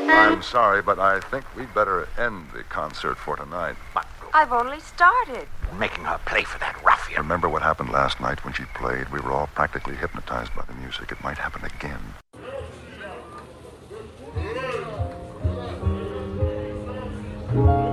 I'm sorry, but I think we'd better end the concert for tonight. I've only started. Making her play for that ruffian. Remember what happened last night when she played? We were all practically hypnotized by the music. It might happen again.